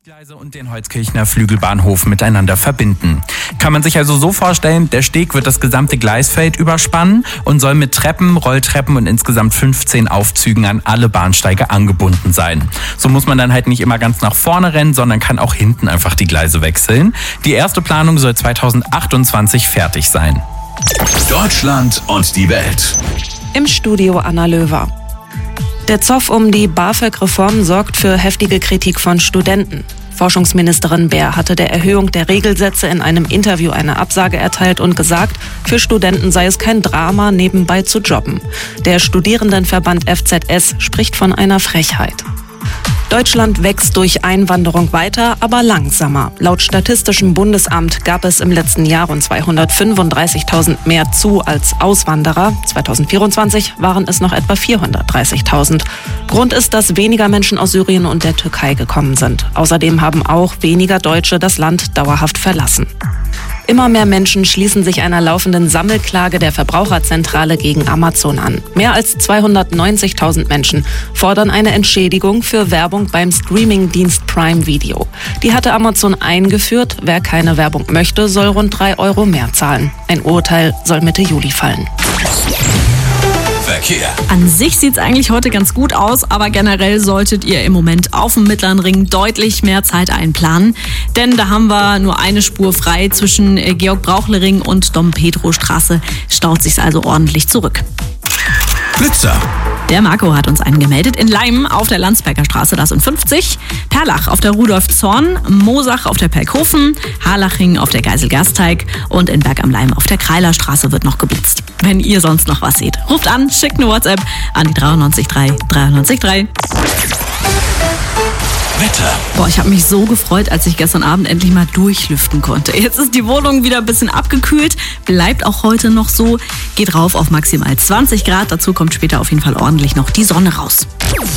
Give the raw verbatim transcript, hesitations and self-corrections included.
Gleise und den Holzkirchner Flügelbahnhof miteinander verbinden. Kann man sich also so vorstellen, der Steg wird das gesamte Gleisfeld überspannen und soll mit Treppen, Rolltreppen und insgesamt fünfzehn Aufzügen an alle Bahnsteige angebunden sein. So muss man dann halt nicht immer ganz nach vorne rennen, sondern kann auch hinten einfach die Gleise wechseln. Die erste Planung soll zweitausendachtundzwanzig fertig sein. Deutschland und die Welt. Im Studio Anna Löwer. Der Zoff um die BAföG-Reform sorgt für heftige Kritik von Studenten. Forschungsministerin Baer hatte der Erhöhung der Regelsätze in einem Interview eine Absage erteilt und gesagt, für Studenten sei es kein Drama, nebenbei zu jobben. Der Studierendenverband F Z S spricht von einer Frechheit. Deutschland wächst durch Einwanderung weiter, aber langsamer. Laut Statistischem Bundesamt gab es im letzten Jahr rund zweihundertfünfunddreißigtausend mehr zu als Auswanderer. zweitausendvierundzwanzig waren es noch etwa vierhundertdreißigtausend. Grund ist, dass weniger Menschen aus Syrien und der Türkei gekommen sind. Außerdem haben auch weniger Deutsche das Land dauerhaft verlassen. Immer mehr Menschen schließen sich einer laufenden Sammelklage der Verbraucherzentrale gegen Amazon an. Mehr als zweihundertneunzigtausend Menschen fordern eine Entschädigung für Werbung beim Streamingdienst Prime Video. Die hatte Amazon eingeführt. Wer keine Werbung möchte, soll rund drei Euro mehr zahlen. Ein Urteil soll Mitte Juli fallen. Verkehr. An sich sieht es eigentlich heute ganz gut aus, aber generell solltet ihr im Moment auf dem Mittleren Ring deutlich mehr Zeit einplanen. Denn da haben wir nur eine Spur frei zwischen Georg-Brauchle-Ring und Dom-Pedro-Straße. Staut sich's also ordentlich zurück. Blitzer. Der Marco hat uns einen gemeldet. In Leim auf der Landsberger Straße, das sind fünfzig. Perlach auf der Rudolf-Zorn, Mosach auf der Pelkhofen, Harlaching auf der Geisel-Gersteig und in Berg am Leim auf der Kreilerstraße wird noch geblitzt. Wenn ihr sonst noch was seht, ruft an, schickt eine WhatsApp an die dreiundneunzig drei dreiundneunzig drei. Wetter. Boah, ich habe mich so gefreut, als ich gestern Abend endlich mal durchlüften konnte. Jetzt ist die Wohnung wieder ein bisschen abgekühlt, bleibt auch heute noch so, geht rauf auf maximal zwanzig Grad. Dazu kommt später auf jeden Fall ordentlich noch die Sonne raus.